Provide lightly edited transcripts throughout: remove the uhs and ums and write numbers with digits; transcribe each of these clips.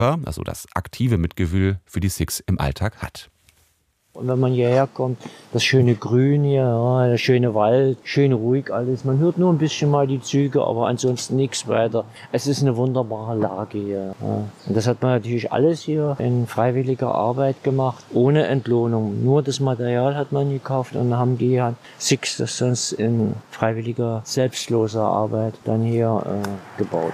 also das aktive Mitgefühl für die Sikhs im Alltag hat. Und wenn man hierher kommt, das schöne Grün hier, ja, der schöne Wald, schön ruhig alles. Man hört nur ein bisschen mal die Züge, aber ansonsten nichts weiter. Es ist eine wunderbare Lage hier. Ja. Und das hat man natürlich alles hier in freiwilliger Arbeit gemacht, ohne Entlohnung. Nur das Material hat man gekauft und haben die Sikhs das sonst in freiwilliger, selbstloser Arbeit dann hier gebaut.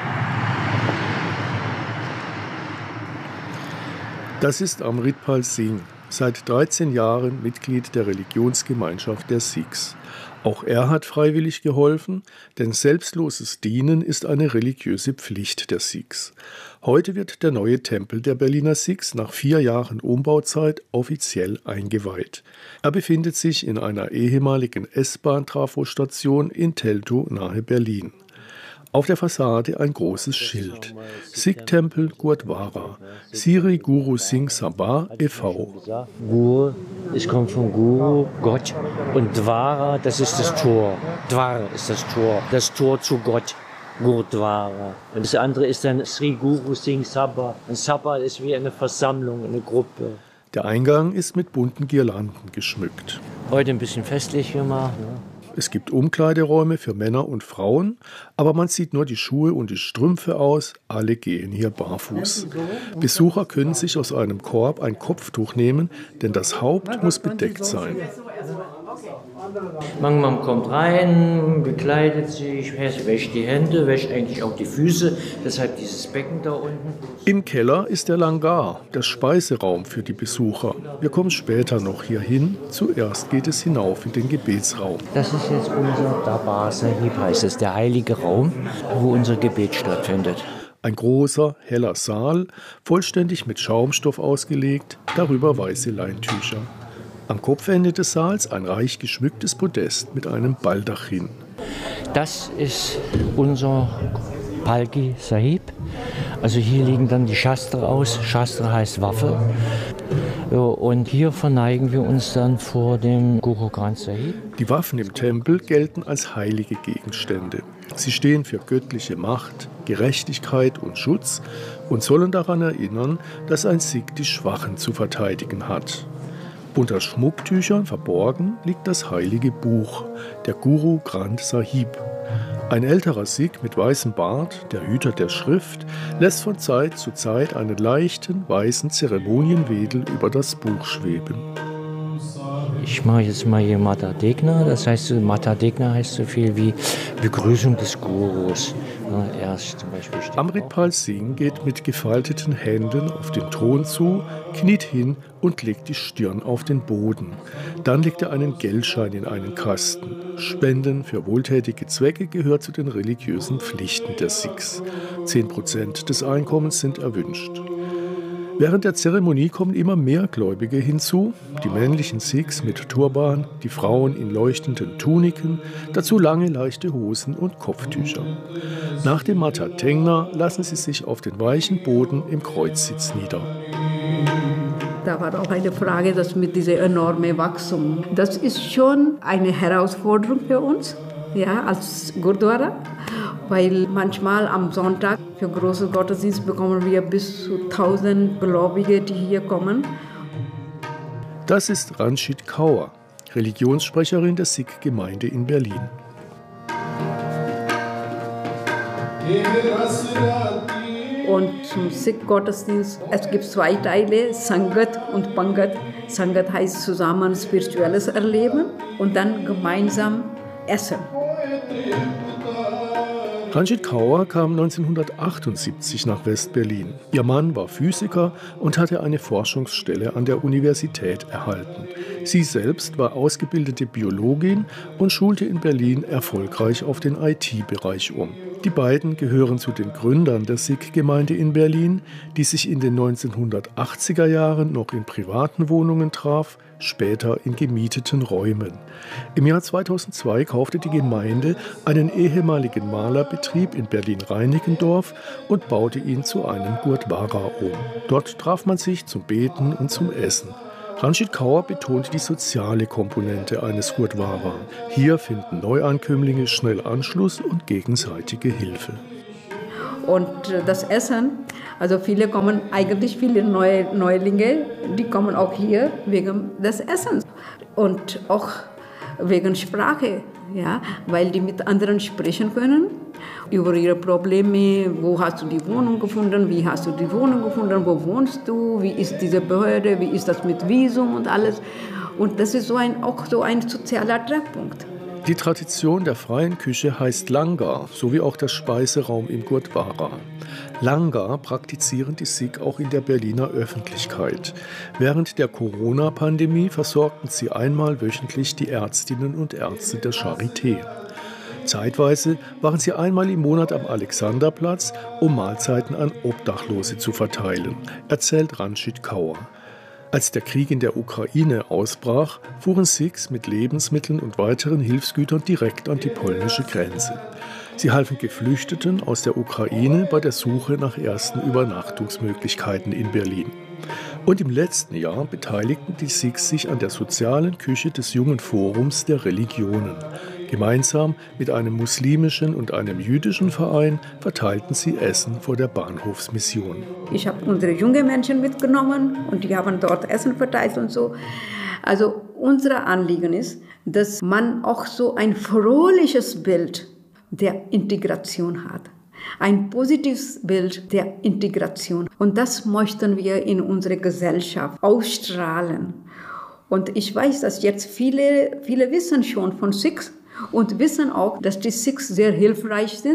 Das ist Amritpal Singh. Seit 13 Jahren Mitglied der Religionsgemeinschaft der Sikhs. Auch er hat freiwillig geholfen, denn selbstloses Dienen ist eine religiöse Pflicht der Sikhs. Heute wird der neue Tempel der Berliner Sikhs nach 4 Jahren Umbauzeit offiziell eingeweiht. Er befindet sich in einer ehemaligen S-Bahn-Trafostation in Teltow nahe Berlin. Auf der Fassade ein großes Schild. Sikh-Tempel Gurdwara, Sri Guru Singh Sabha e.V. Gur, es kommt von Guru, Gott, und Dwara, das ist das Tor. Dwar ist das Tor zu Gott, Gurdwara. Und das andere ist dann Sri Guru Singh Sabha. Und Sabha ist wie eine Versammlung, eine Gruppe. Der Eingang ist mit bunten Girlanden geschmückt. Heute ein bisschen festlich gemacht, ne? Es gibt Umkleideräume für Männer und Frauen, aber man zieht nur die Schuhe und die Strümpfe aus, alle gehen hier barfuß. Besucher können sich aus einem Korb ein Kopftuch nehmen, denn das Haupt muss bedeckt sein. Man kommt rein, bekleidet sich, wäscht die Hände, wäscht eigentlich auch die Füße, deshalb dieses Becken da unten. Im Keller ist der Langar, der Speiseraum für die Besucher. Wir kommen später noch hier hin. Zuerst geht es hinauf in den Gebetsraum. Das ist jetzt unser Darbar Sahib, heißt es, der heilige Raum, wo unser Gebet stattfindet. Ein großer, heller Saal, vollständig mit Schaumstoff ausgelegt, darüber weiße Leintücher. Am Kopfende des Saals ein reich geschmücktes Podest mit einem Baldachin. Das ist unser Palki Sahib. Also hier liegen dann die Shastra aus. Shastra heißt Waffe. Und hier verneigen wir uns dann vor dem Guru Granth Sahib. Die Waffen im Tempel gelten als heilige Gegenstände. Sie stehen für göttliche Macht, Gerechtigkeit und Schutz und sollen daran erinnern, dass ein Sikh die Schwachen zu verteidigen hat. Unter Schmucktüchern verborgen liegt das heilige Buch, der Guru Granth Sahib. Ein älterer Sikh mit weißem Bart, der Hüter der Schrift, lässt von Zeit zu Zeit einen leichten, weißen Zeremonienwedel über das Buch schweben. Ich mache jetzt mal hier Mata Degna, das heißt, Mata Degna heißt so viel wie Begrüßung des Gurus. Erst zum Beispiel Amritpal Singh geht mit gefalteten Händen auf den Thron zu, kniet hin und legt die Stirn auf den Boden. Dann legt er einen Geldschein in einen Kasten. Spenden für wohltätige Zwecke gehört zu den religiösen Pflichten der Sikhs. 10% des Einkommens sind erwünscht. Während der Zeremonie kommen immer mehr Gläubige hinzu, die männlichen Sikhs mit Turban, die Frauen in leuchtenden Tuniken, dazu lange leichte Hosen und Kopftücher. Nach dem Mata Tengna lassen sie sich auf den weichen Boden im Kreuzsitz nieder. Da war auch eine Frage, das mit diesem enormen Wachstum. Das ist schon eine Herausforderung für uns, ja, als Gurdwara, weil manchmal am Sonntag für große Gottesdienst bekommen wir bis zu 1000 Gläubige, die hier kommen. Das ist Ranjit Kaur, Religionssprecherin der Sikh-Gemeinde in Berlin. Und zum Sikh-Gottesdienst, es gibt 2 Teile, Sangat und Pangat. Sangat heißt zusammen spirituelles Erleben und dann gemeinsam Essen. Ranjit Kaur kam 1978 nach West-Berlin. Ihr Mann war Physiker und hatte eine Forschungsstelle an der Universität erhalten. Sie selbst war ausgebildete Biologin und schulte in Berlin erfolgreich auf den IT-Bereich um. Die beiden gehören zu den Gründern der Sikh-Gemeinde in Berlin, die sich in den 1980er Jahren noch in privaten Wohnungen traf, später in gemieteten Räumen. Im Jahr 2002 kaufte die Gemeinde einen ehemaligen Malerbetrieb in Berlin-Reinickendorf und baute ihn zu einem Gurdwara um. Dort traf man sich zum Beten und zum Essen. Ranjit Kaur betont die soziale Komponente eines Gurdwara. Hier finden Neuankömmlinge schnell Anschluss und gegenseitige Hilfe. Und das Essen, also viele Neulinge, die kommen auch hier wegen des Essens und auch wegen Sprache, ja, weil die mit anderen sprechen können über ihre Probleme. Wo hast du die Wohnung gefunden? Wie hast du die Wohnung gefunden? Wo wohnst du? Wie ist diese Behörde? Wie ist das mit Visum und alles? Und das ist auch so ein sozialer Treffpunkt. Die Tradition der freien Küche heißt Langar, sowie auch der Speiseraum im Gurdwara. Langar praktizieren die Sikh auch in der Berliner Öffentlichkeit. Während der Corona-Pandemie versorgten sie einmal wöchentlich die Ärztinnen und Ärzte der Charité. Zeitweise waren sie einmal im Monat am Alexanderplatz, um Mahlzeiten an Obdachlose zu verteilen, erzählt Ranjit Kaur. Als der Krieg in der Ukraine ausbrach, fuhren Sikhs mit Lebensmitteln und weiteren Hilfsgütern direkt an die polnische Grenze. Sie halfen Geflüchteten aus der Ukraine bei der Suche nach ersten Übernachtungsmöglichkeiten in Berlin. Und im letzten Jahr beteiligten die Sikhs sich an der sozialen Küche des Jungen Forums der Religionen. Gemeinsam mit einem muslimischen und einem jüdischen Verein verteilten sie Essen vor der Bahnhofsmission. Ich habe unsere jungen Menschen mitgenommen und die haben dort Essen verteilt und so. Also unser Anliegen ist, dass man auch so ein fröhliches Bild der Integration hat. Ein positives Bild der Integration. Und das möchten wir in unserer Gesellschaft ausstrahlen. Und ich weiß, dass jetzt viele wissen schon von Sikhs und wissen auch, dass die Sikhs sehr hilfreich sind.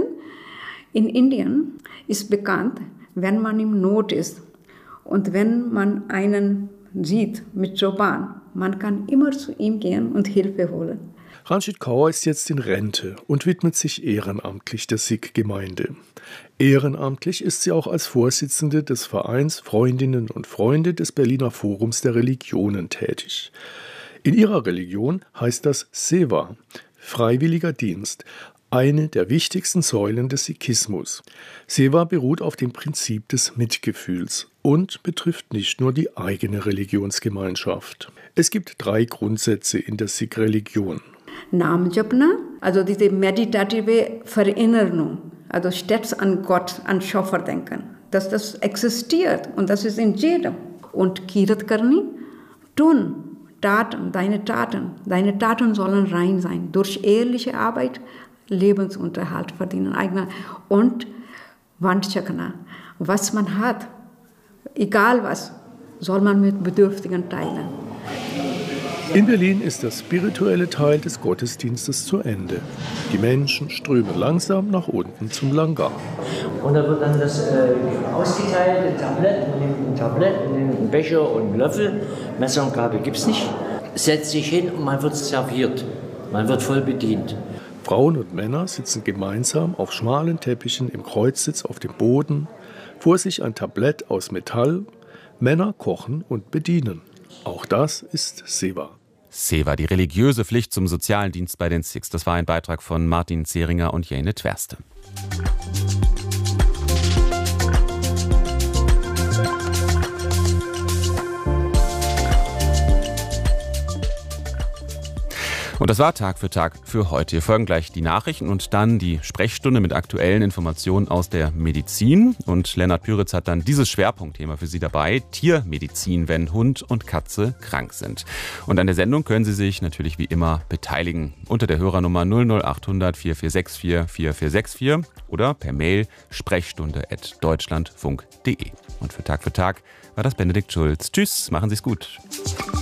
In Indien ist bekannt, wenn man in Not ist und wenn man einen sieht mit Turban, man kann immer zu ihm gehen und Hilfe holen. Ranjit Kaur ist jetzt in Rente und widmet sich ehrenamtlich der Sikh-Gemeinde. Ehrenamtlich ist sie auch als Vorsitzende des Vereins Freundinnen und Freunde des Berliner Forums der Religionen tätig. In ihrer Religion heißt das Seva, freiwilliger Dienst, eine der wichtigsten Säulen des Sikhismus. Seva beruht auf dem Prinzip des Mitgefühls und betrifft nicht nur die eigene Religionsgemeinschaft. Es gibt 3 Grundsätze in der Sikh-Religion. Nam Japna, also diese meditative Verinnerung, also stets an Gott, an Schöpfer denken, dass das existiert und das ist in jedem. Und Kirat Karni, tun, Taten, deine Taten sollen rein sein, durch ehrliche Arbeit Lebensunterhalt verdienen. Und Vanchakana, was man hat, egal was, soll man mit Bedürftigen teilen. In Berlin ist der spirituelle Teil des Gottesdienstes zu Ende. Die Menschen strömen langsam nach unten zum Langar. Und da wird dann das ausgeteilt, ein Tablett, man nimmt ein Tablett, man nimmt einen Becher und einen Löffel. Messer und Gabel gibt es nicht. Setzt sich hin und man wird serviert. Man wird voll bedient. Frauen und Männer sitzen gemeinsam auf schmalen Teppichen im Kreuzsitz auf dem Boden. Vor sich ein Tablett aus Metall. Männer kochen und bedienen. Auch das ist Seva. Seva, die religiöse Pflicht zum sozialen Dienst bei den Sikhs. Das war ein Beitrag von Martin Zeringer und Jane Twerste. Und das war Tag für Tag für heute. Hier folgen gleich die Nachrichten und dann die Sprechstunde mit aktuellen Informationen aus der Medizin. Und Lennart Püritz hat dann dieses Schwerpunktthema für Sie dabei: Tiermedizin, wenn Hund und Katze krank sind. Und an der Sendung können Sie sich natürlich wie immer beteiligen. Unter der Hörernummer 00800 4464 4464 oder per Mail sprechstunde@deutschlandfunk.de. Und für Tag war das Benedikt Schulz. Tschüss, machen Sie es gut.